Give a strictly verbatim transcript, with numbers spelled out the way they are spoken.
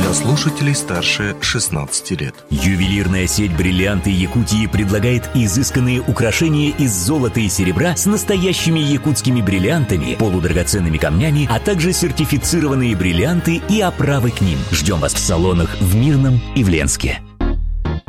для слушателей старше шестнадцати лет. Ювелирная сеть «Бриллианты Якутии» предлагает изысканные украшения из золота и серебра с настоящими якутскими бриллиантами, полудрагоценными камнями, а также сертифицированные бриллианты и оправы к ним. Ждем вас в салонах в Мирном и в Ленске.